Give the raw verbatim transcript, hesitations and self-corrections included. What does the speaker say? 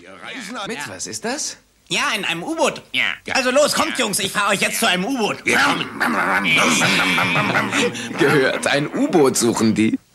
Wir reisen an. Mit was ist das? Ja, in einem U-Boot. Ja. Also los, kommt, Jungs, ich fahre euch jetzt zu einem U-Boot. Gehört, ein U-Boot suchen die.